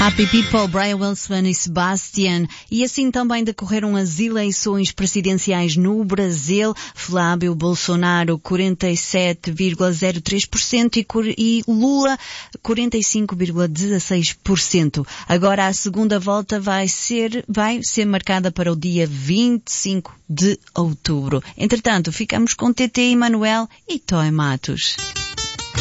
Happy People, Brian Wilson e Sebastian. E assim também decorreram as eleições presidenciais no Brasil. Bolsonaro 47,03% e Lula 45,16%. Agora a segunda volta vai ser marcada para o dia 25 de outubro. Entretanto, ficamos com TT Emanuel e Toy Matos.